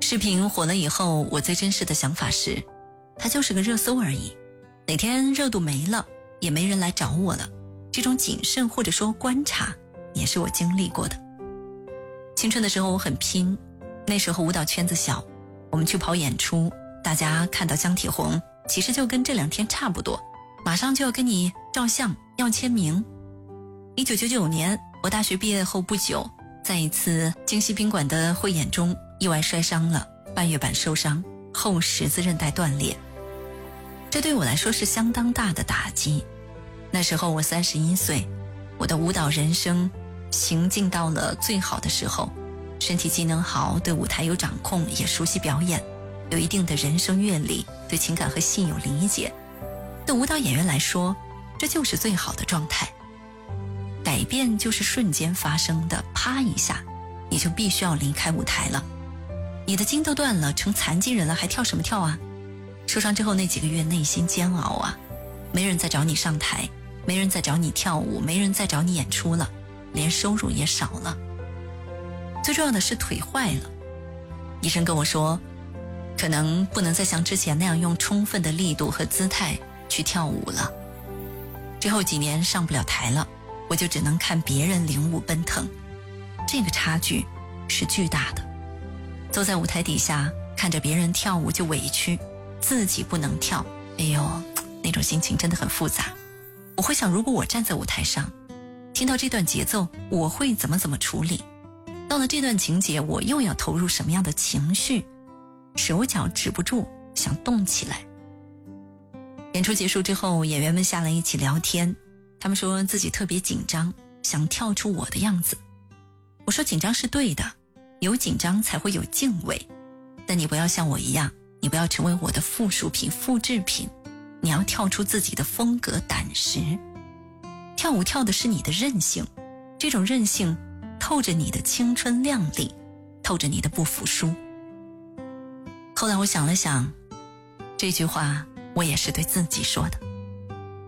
视频火了以后，我最真实的想法是，它就是个热搜而已，哪天热度没了，也没人来找我了。这种谨慎或者说观察，也是我经历过的。青春的时候我很拼，那时候舞蹈圈子小，我们去跑演出，大家看到姜铁红，其实就跟这2天差不多，马上就要跟你照相，要签名。1999年，我大学毕业后不久，在一次京西宾馆的汇演中意外摔伤了，半月板受伤，后十字韧带断裂。这对我来说是相当大的打击。那时候我31岁，我的舞蹈人生行进到了最好的时候，身体机能好，对舞台有掌控，也熟悉表演，有一定的人生阅历，对情感和戏有理解。对舞蹈演员来说，这就是最好的状态。改变就是瞬间发生的，啪一下你就必须要离开舞台了。你的筋都断了，成残疾人了，还跳什么跳啊？受伤之后那几个月内心煎熬啊，没人再找你上台，没人再找你跳舞，没人再找你演出了，连收入也少了。最重要的是腿坏了，医生跟我说，可能不能再像之前那样用充分的力度和姿态去跳舞了。之后几年上不了台了，我就只能看别人领舞奔腾，这个差距是巨大的。坐在舞台底下看着别人跳舞就委屈，自己不能跳，哎呦，那种心情真的很复杂。我会想，如果我站在舞台上听到这段节奏，我会怎么处理？到了这段情节，我又要投入什么样的情绪？手脚止不住想动起来。演出结束之后，演员们下来一起聊天，他们说自己特别紧张，想跳出我的样子。我说紧张是对的，有紧张才会有敬畏，但你不要像我一样，你不要成为我的附属品、复制品，你要跳出自己的风格胆识。跳舞跳的是你的韧性，这种韧性透着你的青春靓丽，透着你的不服输。后来我想了想，这句话我也是对自己说的。